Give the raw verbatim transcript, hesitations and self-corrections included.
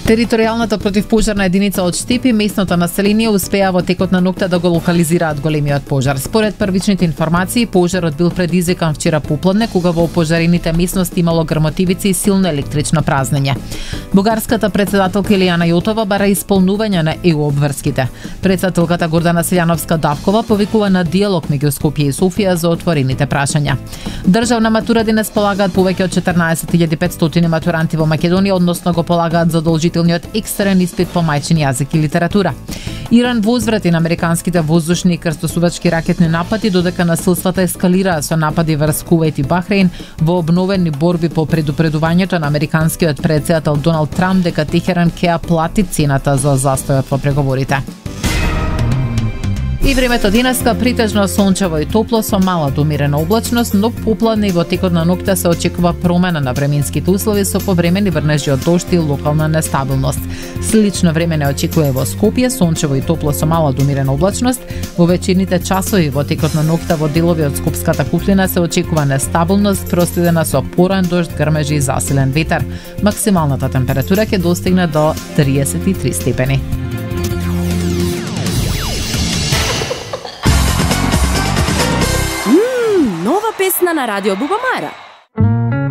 Територијалната противпожарна единица од Штип и местното население успеа во текот на ноќта да го локализираат големиот пожар. Според првичните информации, пожарот бил предизвикан вчера попладне, кога во опожарените местности имало грмотивици и силно електрично празнење. Бугарската председателка Илијана Јотова бара исполнување на е у обврските. Председателката Гордана Селјановска-Давкова повикува на диалог меѓу Скопје и Софија за отворените прашања. Државна матура денес полагаат повеќе од четрнаесет илјади и петстотини матуранти во Македонија, односно го полагаат задолжителниот екстерен испит по мајчин јазик и литература. Иран возврати на американските воздушни и крстосувачки ракетни напади, додека насилствата ескалираа со напади врз Кувејт и Бахрейн во обновени борби по предупредувањето на американскиот претседател Доналд Трамп дека Техеран ќе ја плати цената за застојот во преговорите. И времето денеска притежно сончево и топло со мала до умерена облачност, но попладне и во текот на ноќта се очекува промена на временските услови со повремени врнежи од дожд и локална нестабилност. Слично време не очекува во Скопје, сончево и топло со мала до умерена облачност. Во вечерните часови во текот на ноќта во делови од Скопската куплина се очекува нестабилност, проследена со поран дожд, грмежи и засилен ветер. Максималната температура ќе достигне до триесет и три степени. Нова песна на Радио Бубамара.